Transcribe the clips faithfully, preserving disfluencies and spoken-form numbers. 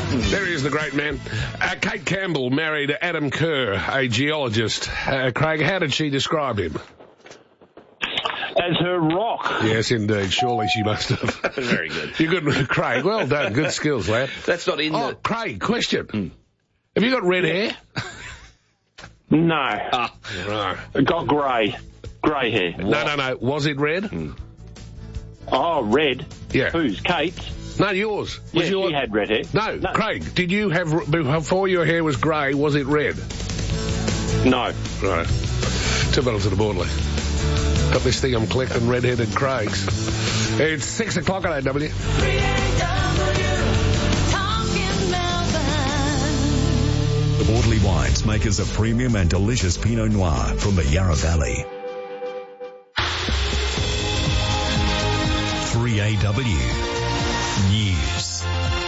There is the great man. Uh, Kate Campbell married Adam Kerr, a geologist. Uh, Craig, how did she describe him? As her rock. Yes, indeed. Surely she must have. Very good. You're good, Craig. Well done. Good skills, lad. That's not in oh, the... Craig, question. Hmm. Have you got red hair? No. Ah, right. I got grey. Grey hair. No, what? no, no. Was it red? Hmm. Oh, red? Yeah. Whose? Kate's? No, yours. Was yeah, your... she had red hair. No, no, Craig, did you have, before your hair was grey, was it red? No. Right. Two bottles to the Borderly. Got this thing I'm collecting, red-headed Craigs. It's six o'clock at A W. The Borderly Wines, makers of premium and delicious Pinot Noir from the Yarra Valley. three A W News.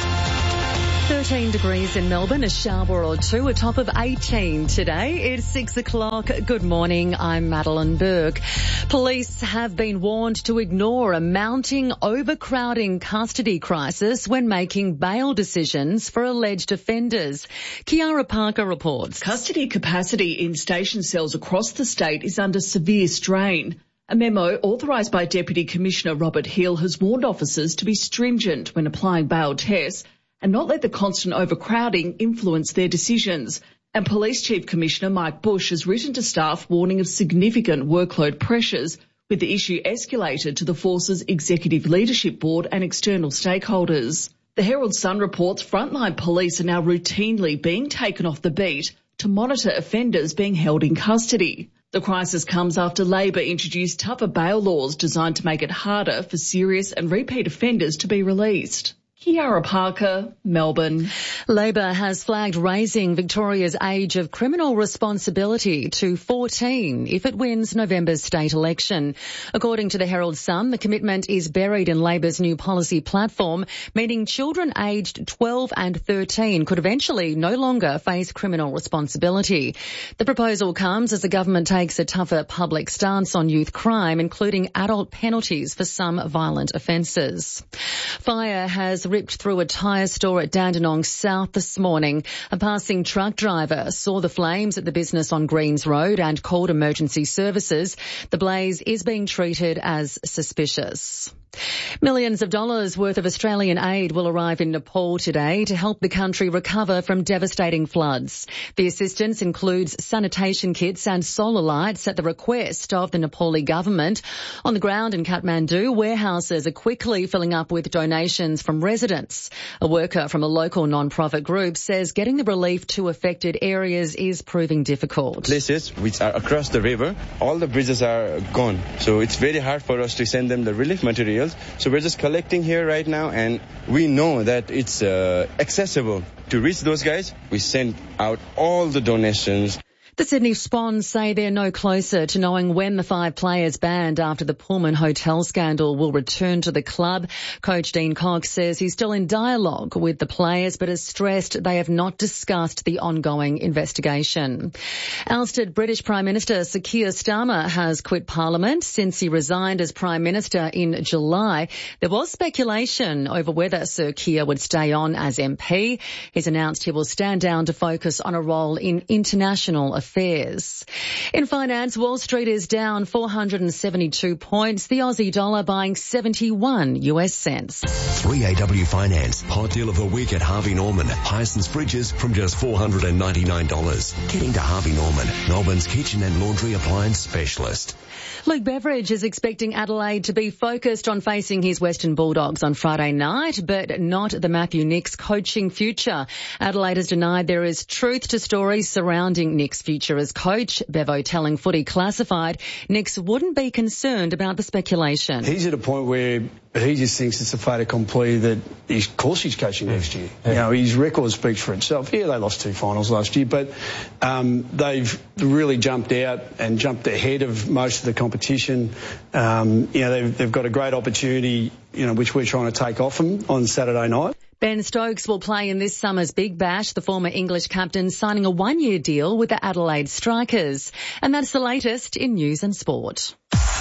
thirteen degrees in Melbourne, a shower or two, a top of eighteen today. It's six o'clock. Good morning, I'm Madeline Burke. Police have been warned to ignore a mounting overcrowding custody crisis when making bail decisions for alleged offenders. Kiara Parker reports. Custody capacity in station cells across the state is under severe strain. A memo authorised by Deputy Commissioner Robert Hill has warned officers to be stringent when applying bail tests and not let the constant overcrowding influence their decisions. And Police Chief Commissioner Mike Bush has written to staff warning of significant workload pressures, with the issue escalated to the Force's Executive Leadership Board and external stakeholders. The Herald Sun reports frontline police are now routinely being taken off the beat to monitor offenders being held in custody. The crisis comes after Labor introduced tougher bail laws designed to make it harder for serious and repeat offenders to be released. Kiara Parker, Melbourne. Labor has flagged raising Victoria's age of criminal responsibility to fourteen if it wins November's state election. According to the Herald Sun, the commitment is buried in Labor's new policy platform, meaning children aged twelve and thirteen could eventually no longer face criminal responsibility. The proposal comes as the government takes a tougher public stance on youth crime, including adult penalties for some violent offences. Fire has ripped through a tyre store at Dandenong South this morning. A passing truck driver saw the flames at the business on Greens Road and called emergency services. The blaze is being treated as suspicious. Millions of dollars worth of Australian aid will arrive in Nepal today to help the country recover from devastating floods. The assistance includes sanitation kits and solar lights at the request of the Nepali government. On the ground in Kathmandu, warehouses are quickly filling up with donations from residents. A worker from a local non-profit group says getting the relief to affected areas is proving difficult. Places which are across the river, all the bridges are gone. So it's very hard for us to send them the relief materials. So we're just collecting here right now, and we know that it's uh, accessible. To reach those guys, we send out all the donations. The Sydney Swans say they're no closer to knowing when the five players banned after the Pullman Hotel scandal will return to the club. Coach Dean Cox says he's still in dialogue with the players, but has stressed they have not discussed the ongoing investigation. Ousted British Prime Minister Sir Keir Starmer has quit Parliament since he resigned as Prime Minister in July. There was speculation over whether Sir Keir would stay on as M P. He's announced he will stand down to focus on a role in international affairs. Affairs. In finance, Wall Street is down four hundred seventy-two points, the Aussie dollar buying seventy-one U S cents. three A W Finance, hot deal of the week at Harvey Norman. Hisense fridges from just four hundred ninety-nine dollars. Getting to Harvey Norman, Melbourne's kitchen and laundry appliance specialist. Luke Beveridge is expecting Adelaide to be focused on facing his Western Bulldogs on Friday night, but not the Matthew Nicks coaching future. Adelaide has denied there is truth to stories surrounding Nicks' future as coach. Bevo telling Footy Classified Nicks wouldn't be concerned about the speculation. He's at a point where he just thinks it's a fait accompli that, he's, of course, he's coaching next year. Yeah. You know, his record speaks for itself. Yeah, they lost two finals last year, but um, they've really jumped out and jumped ahead of most of the competition. Um, you know, they've, they've got a great opportunity, you know, which we're trying to take off them on Saturday night. Ben Stokes will play in this summer's Big Bash, the former English captain signing a one-year deal with the Adelaide Strikers. And that's the latest in news and sport.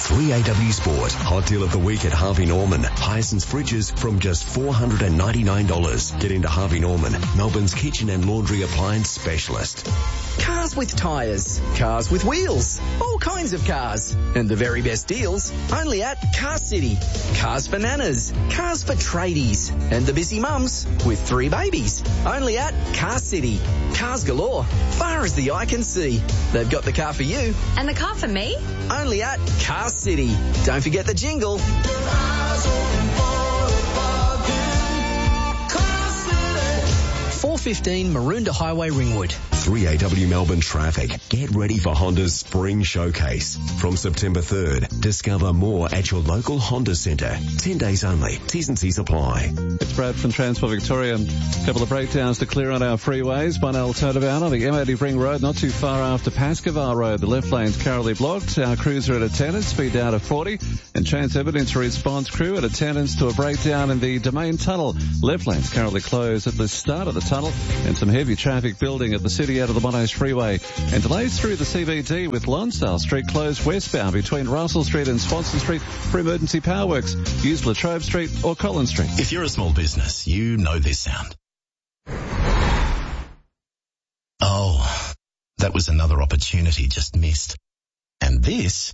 three A W Sport. Hot deal of the week at Harvey Norman. Hyacinth fridges from just four hundred ninety-nine dollars. Get into Harvey Norman, Melbourne's kitchen and laundry appliance specialist. Cars with tyres, cars with wheels, all kinds of cars. And the very best deals only at Car City. Cars for nanas, cars for tradies, and the busy mums with three babies. Only at Car City. Cars galore, far as the eye can see. They've got the car for you. And the car for me? Only at Car City. Don't forget the jingle. four fifteen Maroondah Highway, Ringwood. three A W Melbourne traffic. Get ready for Honda's Spring Showcase. From September third, discover more at your local Honda Centre. ten days only. T's and C's apply. It's Brad from Transport Victoria. A couple of breakdowns to clear on our freeways. One L turnabout on the M eighty Ring Road, not too far after Pascoval Road. The left lane's currently blocked. Our crews are at attendance, speed down to forty. And Chance Evidence Response crew at attendance to a breakdown in the Domain Tunnel. Left lane's currently closed at the start of the tunnel. And some heavy traffic building at the city out of the Monash Freeway. And delays through the C B D with Lonsdale Street closed westbound between Russell Street and Swanson Street for emergency power works. Use Latrobe Street or Collins Street. If you're a small business, you know this sound. Oh, that was another opportunity just missed. And this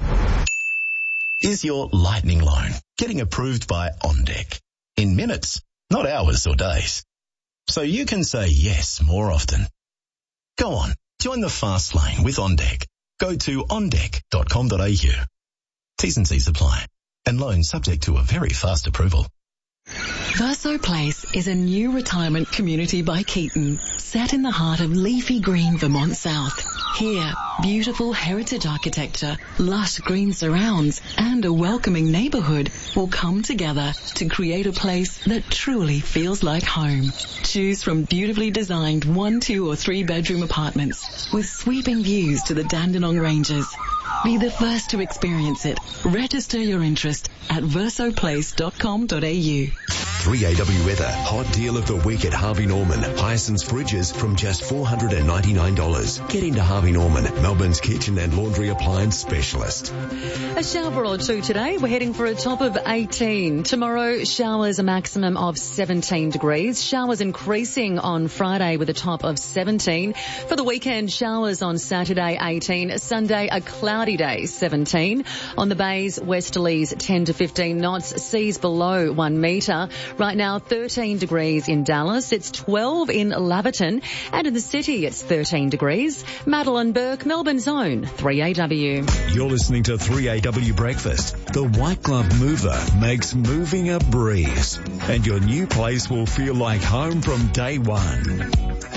is your lightning loan getting approved by OnDeck. In minutes, not hours or days. So you can say yes more often. Go on, join the fast lane with OnDeck. Go to on deck dot com dot a u. T's and C's apply. And loan subject to a very fast approval. Verso Place is a new retirement community by Keaton, set in the heart of leafy green Vermont South. Here, beautiful heritage architecture, lush green surrounds, and a welcoming neighborhood will come together to create a place that truly feels like home. Choose from beautifully designed one, two, or three bedroom apartments with sweeping views to the Dandenong Ranges. Be the first to experience it. Register your interest at verso place dot com dot a u. three A W weather. Hot deal of the week at Harvey Norman. Hyacinth fridges from just four hundred ninety-nine dollars. Get into Harvey Norman, Melbourne's kitchen and laundry appliance specialist. A shower or two today. We're heading for a top of eighteen. Tomorrow, showers a maximum of seventeen degrees. Showers increasing on Friday with a top of seventeen. For the weekend, showers on Saturday, eighteen. Sunday, a cloudy day, seventeen. On the bays, westerlies ten to fifteen knots. Seas below one metre. Right now, thirteen degrees in Dallas. It's twelve in Laverton. And in the city, it's thirteen degrees. Madeline Burke, Melbourne's own three A W. You're listening to three A W Breakfast. The White Glove Mover makes moving a breeze. And your new place will feel like home from day one.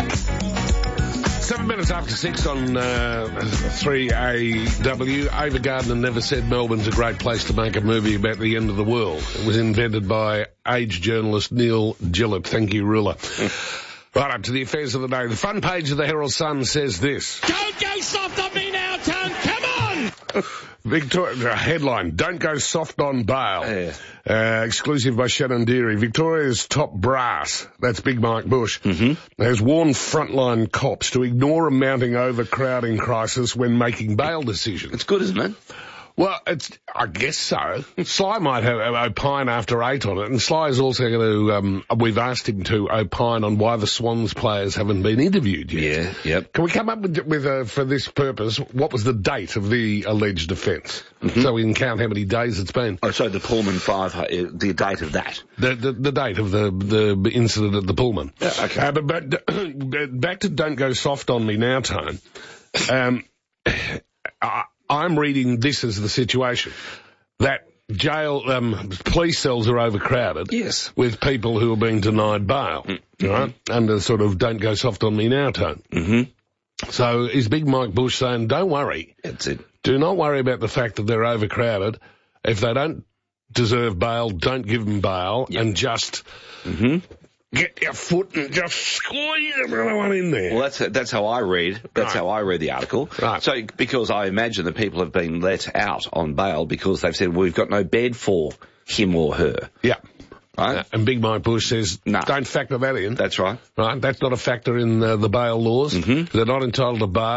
Seven minutes after six on uh, three A W. Ava Gardner never said Melbourne's a great place to make a movie about the end of the world. It was invented by age journalist Neil Gillett. Thank you, Ruler. Right up to the affairs of the day. The front page of the Herald Sun says this. Don't go soft on me now, Tom. Come on! Victoria, headline, don't go soft on bail. Yeah. Uh, exclusive by Shannon Deary. Victoria's top brass, that's Big Mike Bush, mm-hmm. has warned frontline cops to ignore a mounting overcrowding crisis when making bail decisions. It's good, isn't it? Well, it's, I guess so. Sly might have opine after eight on it, and Sly's also going to, um, we've asked him to opine on why the Swans players haven't been interviewed yet. Yeah, yep. Can we come up with, with uh, for this purpose, what was the date of the alleged offence? Mm-hmm. So we can count how many days it's been. Oh, so the Pullman five, uh, the date of that? The, the, the date of the, the incident at the Pullman. Yeah, okay. Uh, but, but back to Don't Go Soft on Me Now time. Um, I, I'm reading this as the situation, that jail, um, police cells are overcrowded. Yes. With people who are being denied bail, mm-hmm. right? Under sort of don't go soft on me now tone. Mm-hmm. So is Big Mike Bush saying, don't worry. That's it. Do not worry about the fact that they're overcrowded. If they don't deserve bail, don't give them bail, yep. and just... Mm-hmm. Get your foot and just squeeze everyone in there. Well, that's that's how I read. That's right. how I read the article. Right. So, because I imagine that people have been let out on bail because they've said, well, we've got no bed for him or her. Yeah. Right? Uh, and Big Mike Bush says, no. don't factor that in. That's right. Right. That's not a factor in uh, the bail laws. Mm-hmm. They're not entitled to bail.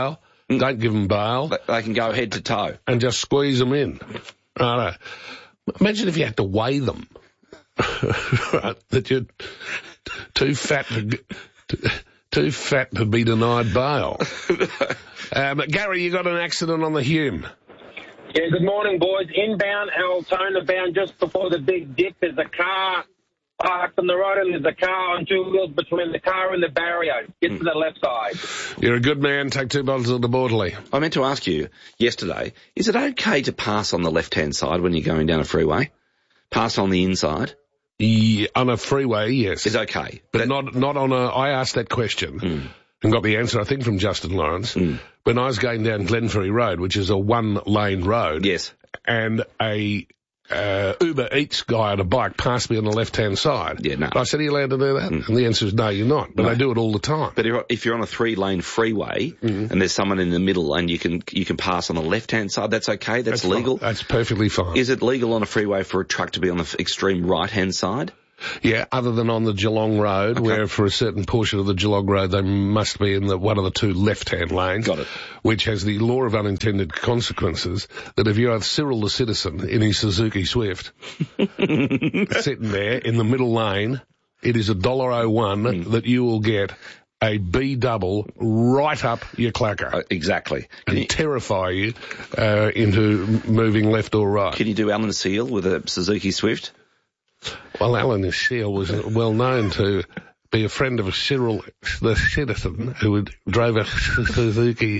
Don't give them bail. They can go head to toe. And just squeeze them in. Right. Imagine if you had to weigh them. Right, that you're too fat to, too fat to be denied bail. um, Gary, you got an accident on the Hume. Yeah, good morning, boys. Inbound, Altona bound, just before the big dip, there's a car parked on the road and there's a car on two wheels between the car and the barrier. Get mm. to the left side. You're a good man. Take two bottles of the Borderly. I meant to ask you yesterday, is it okay to pass on the left-hand side when you're going down a freeway? Pass on the inside? Yeah, on a freeway, yes. It's okay. But that, not not on a... I asked that question mm. and got the answer, I think, from Justin Lawrence. Mm. When I was going down Glenferrie Road, which is a one-lane road... Yes. And a uh, Uber Eats guy on a bike passed me on the left-hand side. Yeah, no. I said, are you allowed to do that? Mm. And the answer is no, you're not. But no. They do it all the time. But if you're on a three-lane freeway mm. and there's someone in the middle and you can you can pass on the left-hand side, that's okay? That's, that's legal? Fine. That's perfectly fine. Is it legal on a freeway for a truck to be on the extreme right-hand side? Yeah, other than on the Geelong Road, okay. where for a certain portion of the Geelong Road they must be in the one of the two left-hand lanes. Got it. Which has the law of unintended consequences that if you have Cyril the Citizen in his Suzuki Swift sitting there in the middle lane, it is a dollar oh one mm. that you will get a B double right up your clacker. Uh, exactly. And you, terrify you uh, into moving left or right. Can you do Alan Seal with a Suzuki Swift? Well, Alan Seal was well known to be a friend of Cyril the Citizen, who would drove a Suzuki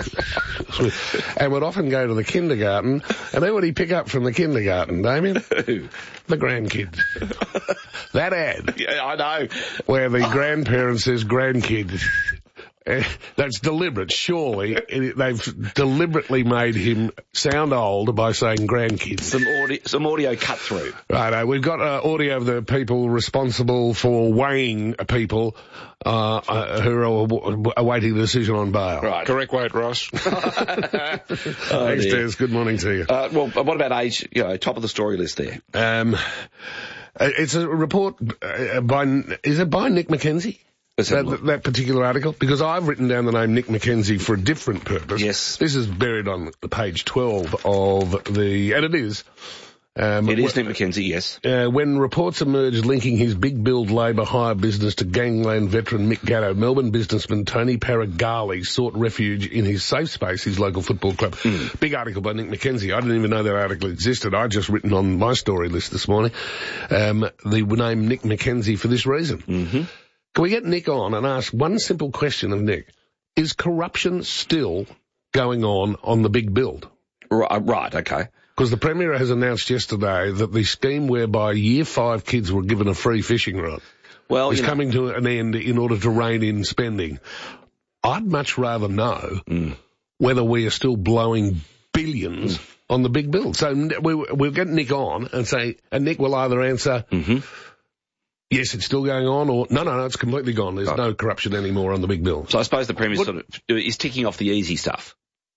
and would often go to the kindergarten. And who would he pick up from the kindergarten, Damien? Who? The grandkids. That ad. Yeah, I know. Where the oh. grandparent says grandkids. Uh, that's deliberate, surely. It, they've deliberately made him sound old by saying grandkids. Some audio, some audio cut through. Right, we've got uh, audio of the people responsible for weighing people uh, uh, who are aw- awaiting a decision on bail. Right. Correct weight, Ross. oh, Thanks, Des. Good morning to you. Uh, well, what about age? You know, top of the story list there. Um, it's a report uh, by, is it by Nick McKenzie? That, that particular article? Because I've written down the name Nick McKenzie for a different purpose. Yes. This is buried on page twelve of the... And it is. Um, it is Nick McKenzie, yes. Uh, when reports emerged linking his big build labour hire business to gangland veteran Mick Gatto, Melbourne businessman Tony Paragali sought refuge in his safe space, his local football club. Mm. Big article by Nick McKenzie. I didn't even know that article existed. I just written on my story list this morning um, the name Nick McKenzie for this reason. Mm-hmm. Can we get Nick on and ask one simple question of Nick? Is corruption still going on on the big build? Right, right okay. Because the Premier has announced yesterday that the scheme whereby year five kids were given a free fishing rod well, is you know, coming to an end in order to rein in spending. I'd much rather know mm. whether we are still blowing billions mm. on the big build. So we, we'll get Nick on and say, and Nick will either answer... Mm-hmm. Yes, it's still going on, or no, no, no, it's completely gone. There's right. no corruption anymore on the big bill. So I suppose the Premier sort of is ticking off the easy stuff.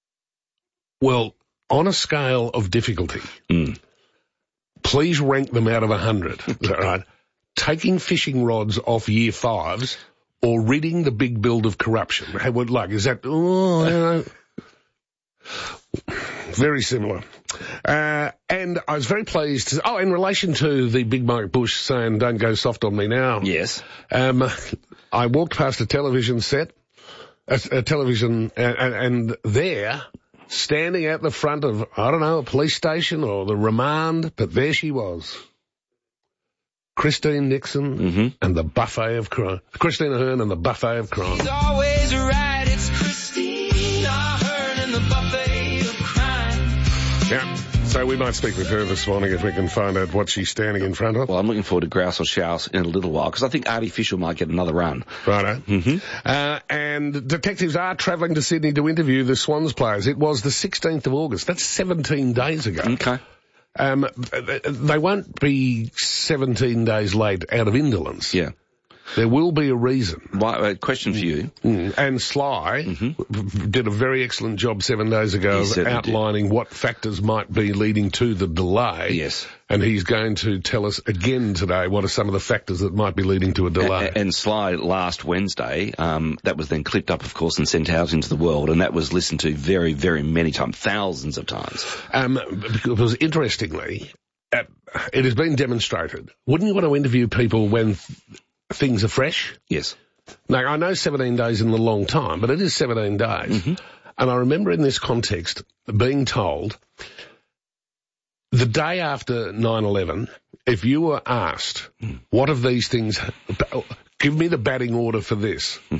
Well, on a scale of difficulty, mm. please rank them out of a hundred. Is that right? Taking fishing rods off year fives or ridding the big build of corruption. Hey, what luck is that? Oh, I don't know. Very similar. Uh, and I was very pleased to, oh, in relation to the big Mike Bush saying, don't go soft on me now. Yes. Um, I walked past a television set, a, a television, and, and there, standing at the front of, I don't know, a police station or the remand, but there she was. Christine Nixon mm-hmm. and the buffet of crime. Christina Ahern and the buffet of crime. He's always right, it's Christina Ahern and the buffet of crime. Yeah, so we might speak with her this morning if we can find out what she's standing in front of. Well, I'm looking forward to grouse or showers in a little while, because I think Artie Fisher might get another run. Righto. Mm-hmm. Uh, and detectives are travelling to Sydney to interview the Swans players. It was the sixteenth of August. That's seventeen days ago. Okay. Um, they won't be seventeen days late out of indolence. Yeah. There will be a reason. Why, uh, question for you. Mm. And Sly mm-hmm. did a very excellent job seven days ago of outlining did. what factors might be leading to the delay. Yes. And he's going to tell us again today what are some of the factors that might be leading to a delay. And, and Sly last Wednesday, um, that was then clipped up, of course, and sent out into the world, and that was listened to very, very many times, thousands of times. Um, because interestingly, uh, it has been demonstrated. Wouldn't you want to interview people when th- things are fresh? Yes. Now, I know seventeen days isn't a long time, but it is seventeen days. Mm-hmm. And I remember in this context being told the day after nine eleven, if you were asked, mm. what of these things, give me the batting order for this. Mm.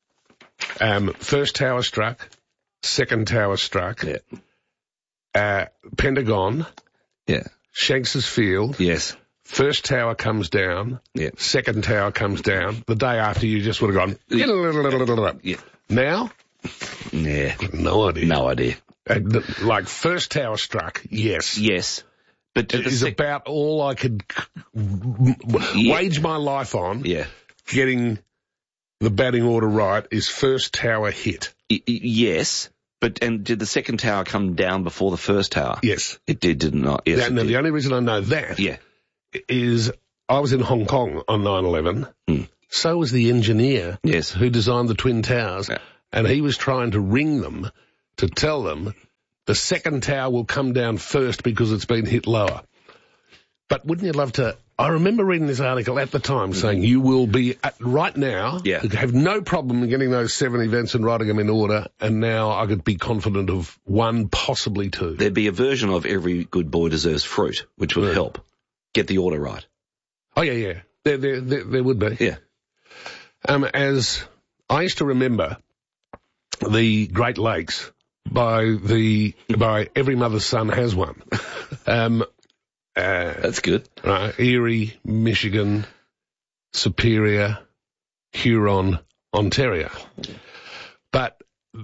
Um, first tower struck, second tower struck, yeah. uh, Pentagon, yeah. Shanks's Field, yes. First tower comes down, yeah. second tower comes down. The day after, you just would have gone, yeah. Now? Yeah. No idea. No idea. Uh, the, like, first tower struck, yes. Yes. But it is sec- about all I could w- yeah. wage my life on. Yeah. Getting the batting order right is first tower hit. Y- y- yes. But, and did the second tower come down before the first tower? Yes. It did, did not. Yes. Now, now the only reason I know that yeah. is I was in Hong Kong on nine eleven. Mm. So was the engineer yes. who designed the Twin Towers. Yeah. And he was trying to ring them to tell them the second tower will come down first because it's been hit lower. But wouldn't you love to... I remember reading this article at the time mm-hmm. saying you will be, at, right now, yeah. have no problem in getting those seven events and writing them in order, and now I could be confident of one, possibly two. There'd be a version of Every Good Boy Deserves Fruit, which would yeah. help get the order right. Oh, yeah, yeah. There, there, there, there would be. Yeah. Um, as I used to remember... the Great Lakes by the by Every Mother's Son Has One. Um, uh, That's good. Right, Erie, Michigan, Superior, Huron, Ontario. But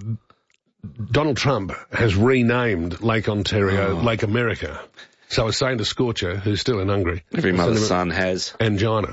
Donald Trump has renamed Lake Ontario oh. Lake America. So I was saying to Scorcher, who's still in Hungary, Every Mother's Son has angina.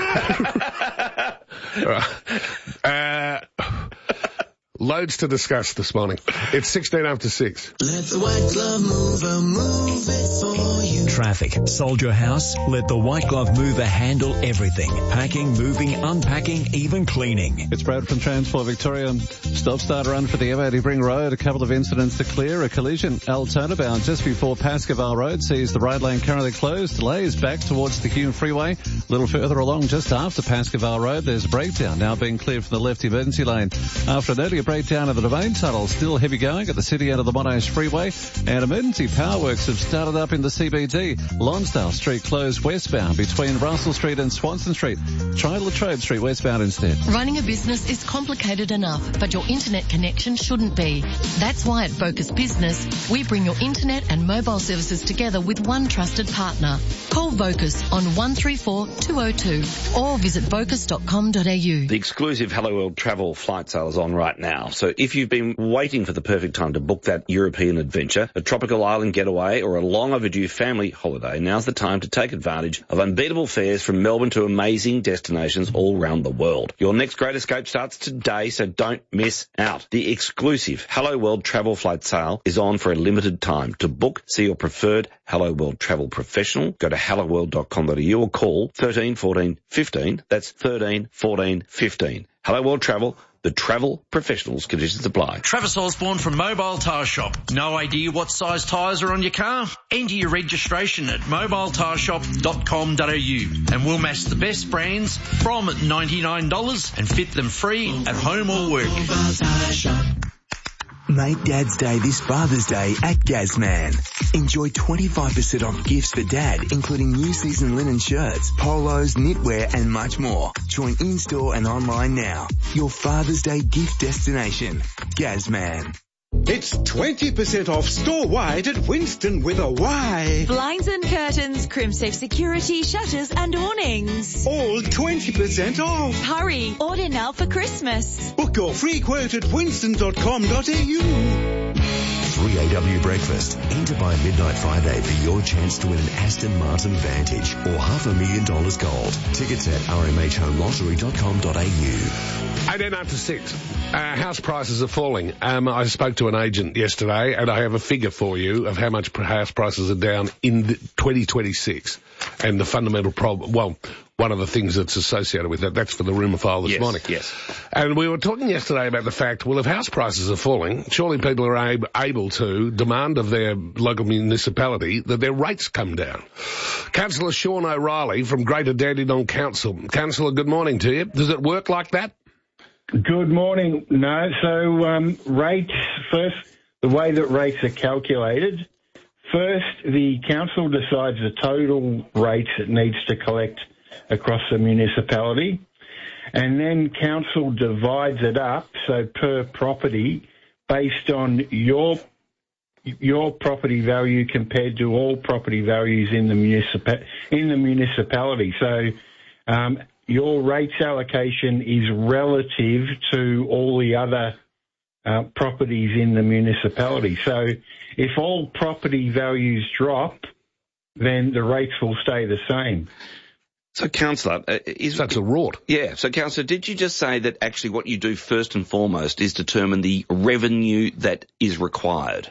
Right. Uh, Loads to discuss this morning. It's sixteen after six. Let the White Glove Mover move it for you. Traffic. Sold your house? Let the White Glove Mover handle everything. Packing, moving, unpacking, even cleaning. It's Brad from Transport Victoria. Stop, start, run for the M eighty Ring Road. A couple of incidents to clear. A collision Altona bound just before Pascoval Road sees the right lane currently closed. Delays back towards the Hume Freeway. A little further along just after Pascoval Road, there's a breakdown now being cleared from the left emergency lane. After an earlier breakdown of the Domain Tunnel, still heavy going at the city end of the Monash Freeway, and emergency power works have started up in the C B D. Lonsdale Street closed westbound between Russell Street and Swanson Street. Try Latrobe Street westbound instead. Running a business is complicated enough, but your internet connection shouldn't be. That's why at Vocus Business, we bring your internet and mobile services together with one trusted partner. Call Vocus on one three four two zero two or visit vocus dot com dot a u. The exclusive Hello World travel flight sale is on right now. So if you've been waiting for the perfect time to book that European adventure, a tropical island getaway, or a long overdue family holiday, now's the time to take advantage of unbeatable fares from Melbourne to amazing destinations all around the world. Your next great escape starts today, so don't miss out. The exclusive Hello World travel flight sale is on for a limited time. To book, see your preferred Hello World travel professional. Go to hello world dot com dot a u or call thirteen fourteen fifteen. That's thirteen fourteen fifteen. Hello World Travel. The travel professionals, conditions apply. Travis Osborne from Mobile Tyre Shop. No idea what size tyres are on your car? Enter your registration at mobile tyre shop dot com dot a u and we'll match the best brands from ninety-nine dollars and fit them free at home or work. Make Dad's Day this Father's Day at Gazman. Enjoy twenty-five percent off gifts for Dad, including new season linen shirts, polos, knitwear and much more. Join in-store and online now. Your Father's Day gift destination. Gazman. It's twenty percent off store-wide at Winston with a Y. Blinds and curtains, Crimsafe security, shutters and awnings. All twenty percent off. Hurry, order now for Christmas. Book your free quote at winston dot com dot a u. three A W breakfast. Enter by midnight Friday for your chance to win an Aston Martin Vantage or half a million dollars gold. Tickets at r m h home lottery dot com dot a u. eighteen after six. Uh, house prices are falling. Um, I spoke to an agent yesterday, and I have a figure for you of how much house prices are down in the twenty twenty-six. And the fundamental problem, well, one of the things that's associated with that, that's for the rumour file this yes, morning. Yes. And we were talking yesterday about the fact, well, if house prices are falling, surely people are ab- able to demand of their local municipality that their rates come down. Councillor Sean O'Reilly from Greater Dandenong Council. Councillor, good morning to you. Does it work like that? Good morning. No, so um, rates, first, the way that rates are calculated, first the council decides the total rates it needs to collect across the municipality, and then council divides it up, so per property, based on your your property value compared to all property values in the municipa- in the municipality. So um, your rates allocation is relative to all the other uh, properties in the municipality. So if all property values drop, then the rates will stay the same. So, Councillor, uh, is that's a rort. Yeah. So, Councillor, did you just say that actually what you do first and foremost is determine the revenue that is required?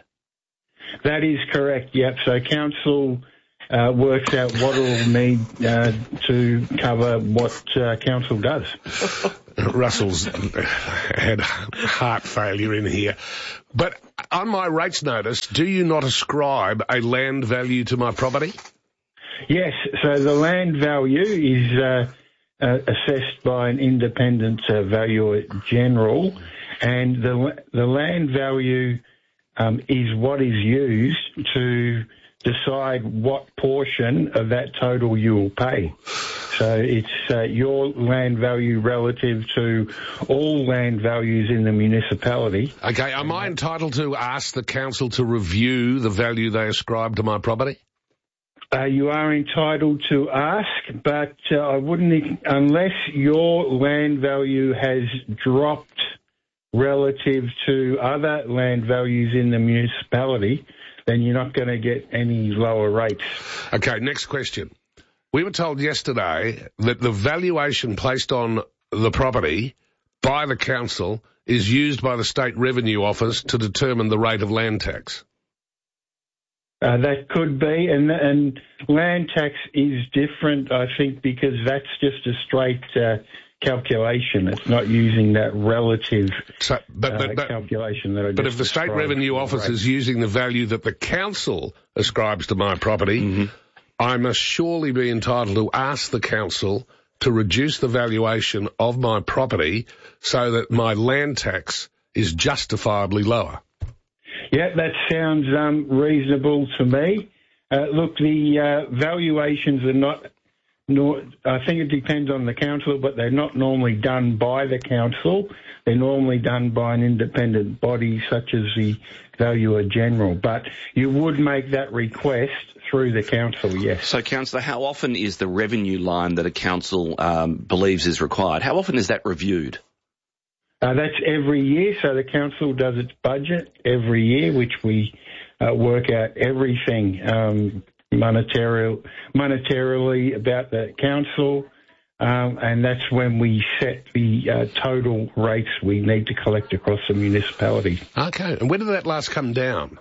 That is correct. Yep. So, council uh, works out what it will need uh, to cover what uh, council does. Russell's had heart failure in here, but on my rates notice, do you not ascribe a land value to my property? Yes, so the land value is uh, uh, assessed by an independent uh, valuer general, and the the land value um, is what is used to decide what portion of that total you will pay. So it's uh, your land value relative to all land values in the municipality. Okay, am I entitled to ask the council to review the value they ascribe to my property? Uh, you are entitled to ask, but uh, I wouldn't, unless your land value has dropped relative to other land values in the municipality, then you're not going to get any lower rates. Okay, next question. We were told yesterday that the valuation placed on the property by the council is used by the State Revenue Office to determine the rate of land tax. Uh, that could be, and and land tax is different, I think, because that's just a straight uh, calculation. It's not using that relative so, but, but, but, uh, calculation that I just But if the State Revenue Office is using the value that the council ascribes to my property, mm-hmm. I must surely be entitled to ask the council to reduce the valuation of my property so that my land tax is justifiably lower. Yeah, that sounds um, reasonable to me. Uh, look, the uh, valuations are not, nor, I think it depends on the council, but they're not normally done by the council. They're normally done by an independent body such as the Valuer General. But you would make that request through the council, yes. So, Councillor, how often is the revenue line that a council um, believes is required, how often is that reviewed? Uh, that's every year, so the council does its budget every year, which we uh, work out everything um, monetary, monetarily about the council, um, and that's when we set the uh, total rates we need to collect across the municipality. Okay, and when did that last come down?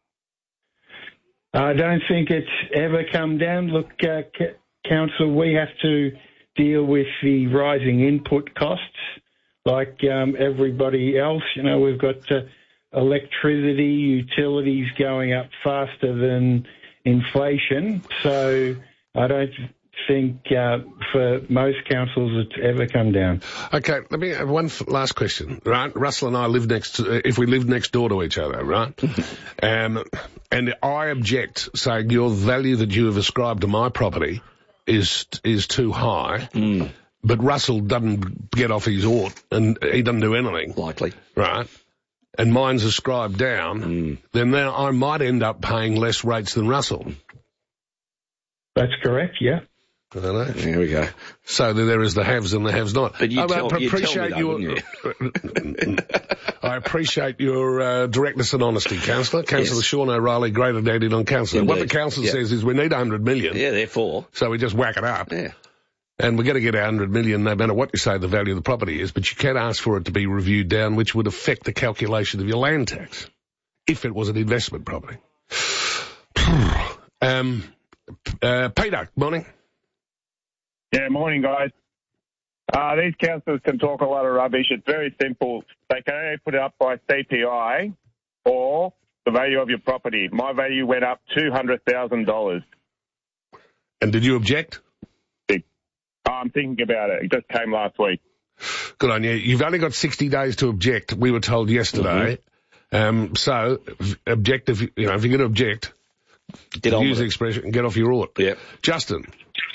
I don't think it's ever come down. Look, uh, c- council, we have to deal with the rising input costs. Like um, everybody else, you know, we've got uh, electricity, utilities going up faster than inflation. So I don't think uh, for most councils it's ever come down. Okay, let me have one f- last question, right? Russell and I live next to, uh, if we lived next door to each other, right? um, and I object, saying your value that you have ascribed to my property is is too high. Mm. But Russell doesn't get off his ought, and he doesn't do anything. Likely. Right? And mine's ascribed down, mm. then now I might end up paying less rates than Russell. That's correct, yeah. I know. There we go. So there is the haves and the haves not. But you I tell, you appreciate tell me your, though, wouldn't you? I appreciate your uh, directness and honesty, Councillor. Councillor Yes. Sean O'Reilly, great identity non-councillor. What the Indeed. council Yeah. says is we need one hundred million. Yeah, therefore. So we just whack it up. Yeah. And we're going to get one hundred million no matter what you say the value of the property is, but you can ask for it to be reviewed down, which would affect the calculation of your land tax, if it was an investment property. um, uh, Peter, morning. Yeah, morning, guys. Uh, these councillors can talk a lot of rubbish. It's very simple. They can only put it up by C P I or the value of your property. My value went up two hundred thousand dollars. And did you object? I'm thinking about it. It just came last week. Good on you. You've only got sixty days to object, we were told yesterday. Mm-hmm. Um, so, v- object if, you you know, if you're going to object, get on use with the it. expression and get off your ought. Yeah. Justin.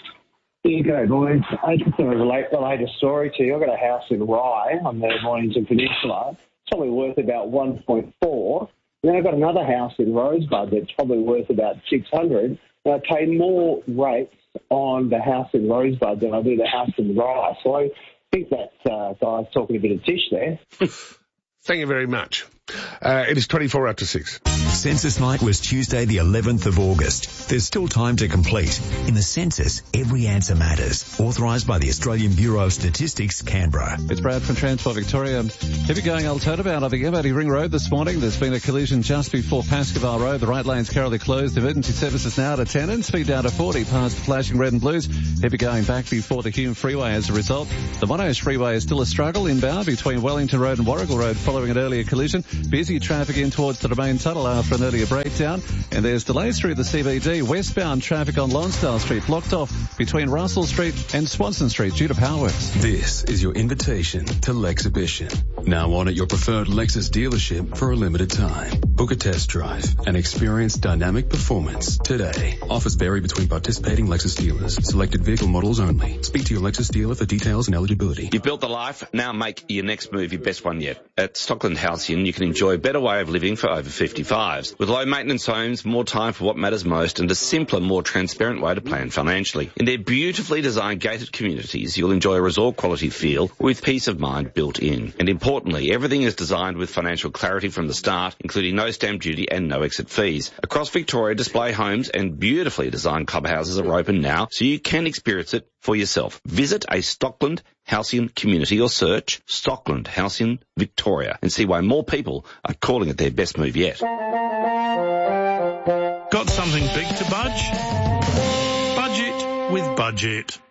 Here you go, boys. I just want to relate, relate a story to you. I've got a house in Rye on the Mornington Peninsula. It's probably worth about one point four. Then I've got another house in Rosebud that's probably worth about six hundred. And I pay more rates on the house in Rosebud than I do the house in Rye. So I think that uh, guy's talking a bit of tish there. Thank you very much. Uh, it is twenty-four after six. Census night was Tuesday the eleventh of August. There's still time to complete. In the census, every answer matters. Authorised by the Australian Bureau of Statistics, Canberra. It's Brad from Transport Victoria. Heavy going old turnabout on the M eighty Ring Road this morning. There's been a collision just before Pascoval Road. The right lane's currently closed. Emergency services now at ten. Speed down to forty past the flashing red and blues. Heavy going back before the Hume Freeway as a result. The Monash Freeway is still a struggle inbound between Wellington Road and Warrigal Road following an earlier collision. Busy traffic in towards the Domain Tunnel after an earlier breakdown. And there's delays through the C B D. Westbound traffic on Lonsdale Street blocked off between Russell Street and Swanson Street due to power works. This is your invitation to Lexhibition. Now on at your preferred Lexus dealership for a limited time. Book a test drive and experience dynamic performance today. Offers vary between participating Lexus dealers. Selected vehicle models only. Speak to your Lexus dealer for details and eligibility. You've built the life, now make your next move your best one yet. At Stockland Halcyon, you can enjoy a better way of living for over fifty-fives. With low maintenance homes, more time for what matters most, and a simpler, more transparent way to plan financially. In their beautifully designed gated communities, you'll enjoy a resort quality feel with peace of mind built in. And importantly, everything is designed with financial clarity from the start, including no stamp duty and no exit fees. Across Victoria, display homes and beautifully designed clubhouses are open now, so you can experience it for yourself. Visit a Stockland Halcyon community or search Stockland Halcyon Victoria and see why more people are calling it their best move yet. Got something big to budge? Budget with Budget.